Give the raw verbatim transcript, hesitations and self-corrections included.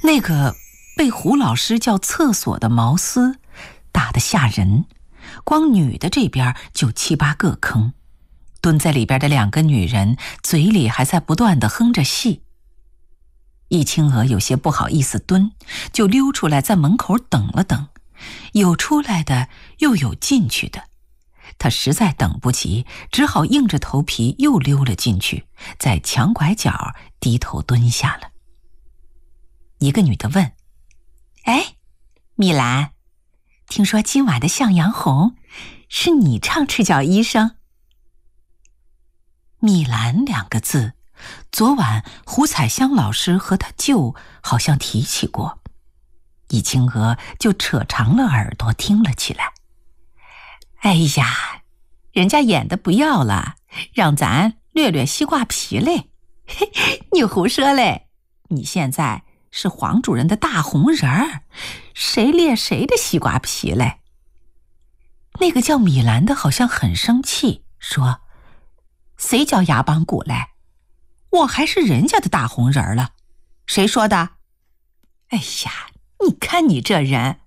那个被胡老师叫厕所的茅丝大得吓人，光女的这边就七八个坑，蹲在里边的两个女人嘴里还在不断地哼着戏。易清娥有些不好意思蹲，就溜出来在门口等了等，有出来的又有进去的，她实在等不及，只好硬着头皮又溜了进去，在墙拐角低头蹲下了。一个女的问：哎，米兰，听说今晚的向阳红是你唱赤脚医生？米兰两个字，昨晚胡彩香老师和他舅好像提起过，易清娥就扯长了耳朵听了起来。哎呀，人家演的不要了，让咱略略西瓜皮嘞。你胡说嘞，你现在是黄主任的大红人儿，谁裂谁的西瓜皮嘞？那个叫米兰的好像很生气，说：谁叫牙帮骨嘞？我还是人家的大红人了，谁说的？哎呀，你看你这人，